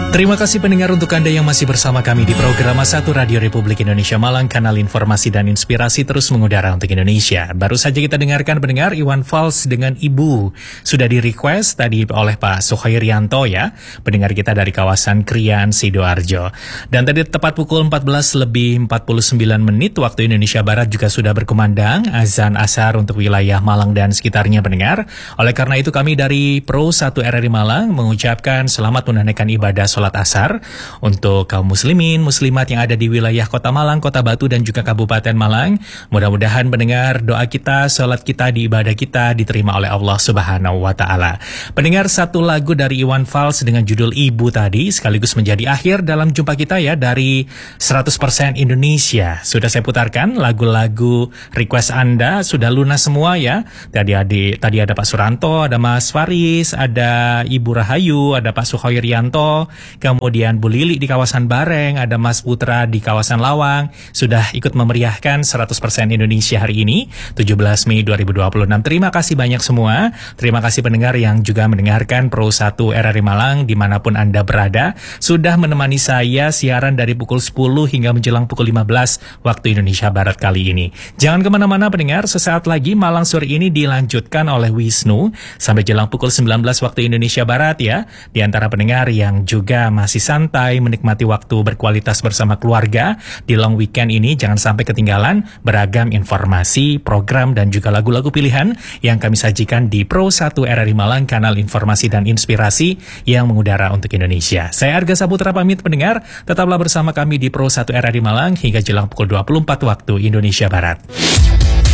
Terima kasih pendengar untuk Anda yang masih bersama kami di program 1 Radio Republik Indonesia Malang, kanal informasi dan inspirasi terus mengudara untuk Indonesia. Baru saja kita dengarkan pendengar Iwan Fals dengan Ibu. Sudah di-request tadi oleh Pak Suhoirianto ya, pendengar kita dari kawasan Krian, Sidoarjo. Dan tadi tepat pukul 14:49 waktu Indonesia Barat juga sudah berkumandang azan asar untuk wilayah Malang dan sekitarnya pendengar. Oleh karena itu kami dari Pro 1 RRI Malang mengucapkan selamat menunaikan ibadah sholat asar untuk kaum muslimin, muslimat yang ada di wilayah Kota Malang, Kota Batu dan juga Kabupaten Malang. Mudah-mudahan pendengar doa kita, sholat kita, di ibadah kita diterima oleh Allah Subhanahu wa Ta'ala. Pendengar, satu lagu dari Iwan Fals dengan judul Ibu tadi sekaligus menjadi akhir dalam jumpa kita ya dari 100% Indonesia. Sudah saya putarkan lagu-lagu request Anda, sudah lunas semua ya. Tadi ada Pak Suranto, ada Mas Faris, ada Ibu Rahayu, ada Pak Suhoirianto, kemudian Bu Lili di kawasan Bareng, ada Mas Putra di kawasan Lawang, sudah ikut memeriahkan 100% Indonesia hari ini, 17 Mei 2026. Terima kasih banyak semua. Terima kasih pendengar yang juga mendengarkan Pro 1 RRI Malang dimanapun Anda berada, sudah menemani saya siaran dari pukul 10 hingga menjelang pukul 15 waktu Indonesia Barat kali ini. Jangan kemana-mana pendengar, sesaat lagi Malang sore ini dilanjutkan oleh Wisnu sampai jelang pukul 19 waktu Indonesia Barat ya. Di antara pendengar yang juga masih santai menikmati waktu berkualitas bersama keluarga di long weekend ini, jangan sampai ketinggalan beragam informasi, program dan juga lagu-lagu pilihan yang kami sajikan di Pro 1 RRI Malang, kanal informasi dan inspirasi yang mengudara untuk Indonesia. Saya Arga Saputra pamit pendengar, tetaplah bersama kami di Pro 1 RRI Malang hingga jelang pukul 24 waktu Indonesia Barat.